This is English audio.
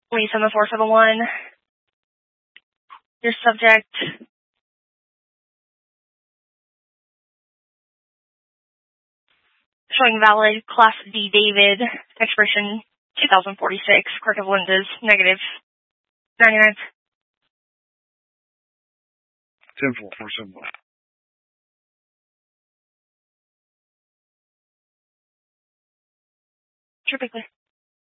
27471. Your subject showing valid Class D David, expiration 2046, corrective lenses, negative 99. 10-4-4-7-1. Should be clear.